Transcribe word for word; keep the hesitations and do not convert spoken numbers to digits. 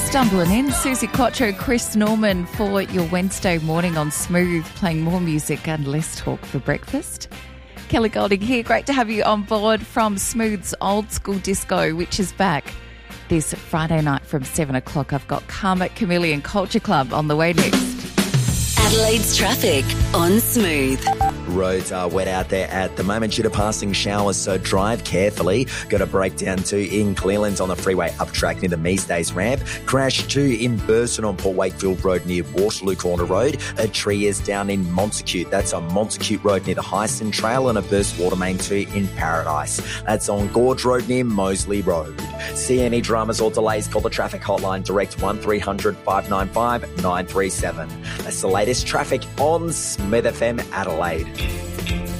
Stumbling in, Susie Quattro, Chris Norman for your Wednesday morning on Smooth, playing more music and less talk for breakfast. Kelly Golding here. Great to have you on board from Smooth's Old School Disco, which is back this Friday night from seven o'clock. I've got Karma Chameleon Culture Club on the way next. Adelaide's traffic on Smooth. Roads are wet out there at the moment due to passing showers, so drive carefully. Got a breakdown too in Clearlands on the freeway up track near the Measdays ramp. Crash two in Burson on Port Wakefield Road near Waterloo Corner Road. A tree is down in Montacute. That's on Montacute Road near the Hyson Trail, and a burst water main two in Paradise. That's on Gorge Road near Moseley Road. See any dramas or delays, call the traffic hotline direct one three hundred five nine five nine three seven. That's the latest traffic on Smith F M Adelaide.